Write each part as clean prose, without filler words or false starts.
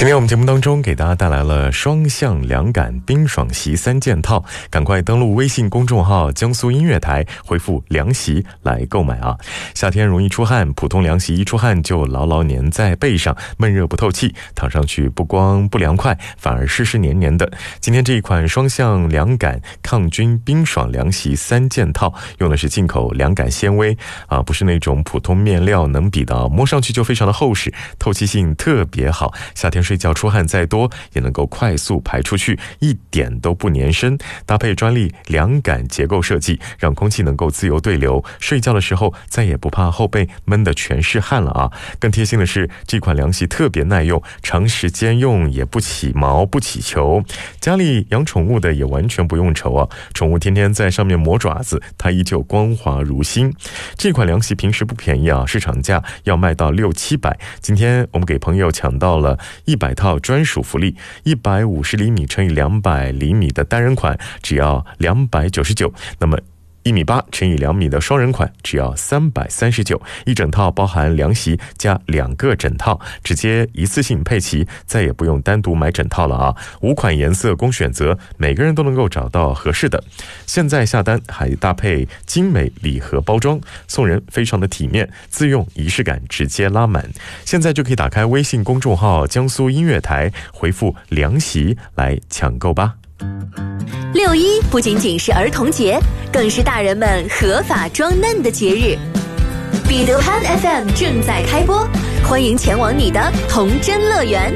今天我们节目当中给大家带来了双向凉感冰爽席3件套，赶快登录微信公众号江苏音乐台，回复凉席来购买啊。夏天容易出汗，普通凉席一出汗就牢牢粘在背上，闷热不透气，躺上去不光不凉快，反而湿湿黏黏的。今天这一款双向凉感抗菌冰爽凉席3件套，用的是进口凉感纤维啊，不是那种普通面料能比的，摸上去就非常的厚实，透气性特别好，夏天睡觉出汗再多也能够快速排出去，一点都不粘身。搭配专利凉感结构设计，让空气能够自由对流，睡觉的时候再也不怕后背闷得全是汗了啊！更贴心的是，这款凉席特别耐用，长时间用也不起毛不起球。家里养宠物的也完全不用愁啊，宠物天天在上面磨爪子，它依旧光滑如新。这款凉席平时不便宜啊，市场价要卖到600-700，今天我们给朋友抢到了100套专属福利，150厘米乘以200厘米的单人款只要299，那么1.8米乘以2米的双人款只要339，一整套包含凉席加2个枕套，直接一次性配齐，再也不用单独买枕套了啊！5款颜色供选择，每个人都能够找到合适的。现在下单还搭配精美礼盒包装，送人非常的体面，自用仪式感直接拉满。现在就可以打开微信公众号江苏音乐台，回复凉席来抢购吧。 6·1不仅仅是儿童节，更是大人们合法装嫩的节日。彼得潘 FM 正在开播，欢迎前往你的童真乐园。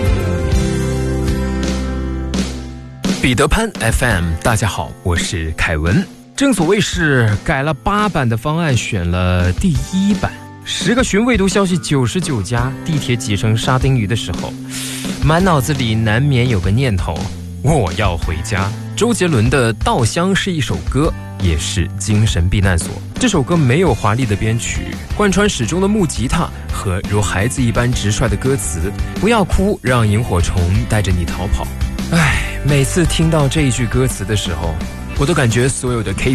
彼得潘 FM， 大家好，我是凯文。正所谓是改了8版的方案，选了第1版。10个寻味读消息99家，地铁挤成沙丁鱼的时候，满脑子里难免有个念头：我要回家。周杰伦的《稻香》是一首歌，也是精神避难所。这首歌没有华丽的编曲，贯穿始终的木吉他和如孩子一般直率的歌词。不要哭，让萤火虫带着你逃跑。每次听到这一句歌词的时候，我都感觉所有的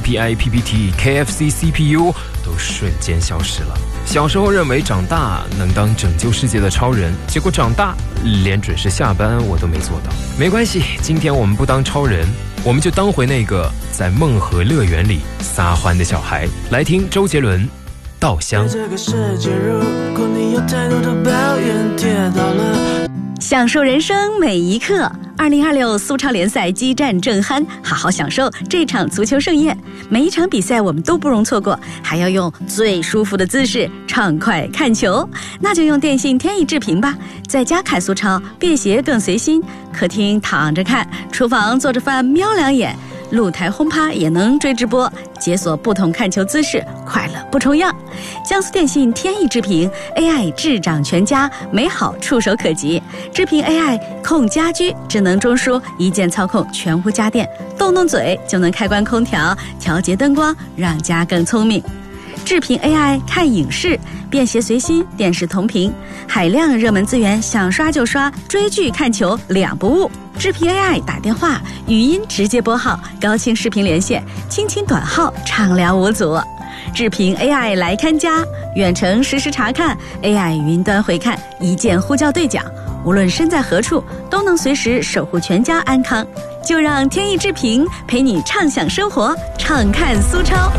KPI、PPT、KFC、CPU 都瞬间消失了。小时候认为长大能当拯救世界的超人，结果长大连准时下班我都没做到。没关系，今天我们不当超人，我们就当回那个在梦和乐园里撒欢的小孩。来听周杰伦《稻香》。 这个世界如果你有太多的抱怨，跌倒了， 享受人生每一刻。2026苏超联赛激战正酣，好好享受这场足球盛宴。每一场比赛我们都不容错过，还要用最舒服的姿势畅快看球。那就用电信天翼智屏吧，在家看苏超，便携更随心。客厅躺着看，厨房做着饭瞄两眼，露台轰趴也能追直播，解锁不同看球姿势，快乐不重样。江苏电信天翼智屏 AI 智掌全家，美好触手可及。智屏 AI 控家居，智能中枢，一键操控全屋家电，动嘴就能开关空调，调节灯光，让家更聪明。智屏 AI 看影视，便携随心，电视同屏，海量热门资源，想刷就刷，追剧看球两不误。智屏 AI 打电话、语音直接拨号，高清视频连线，轻轻短号，畅聊无阻。智屏 AI 来看家，远程实时查看， AI 云端回看，一键呼叫对讲，无论身在何处，都能随时守护全家安康。就让天翼智屏陪你畅享生活，畅看苏超。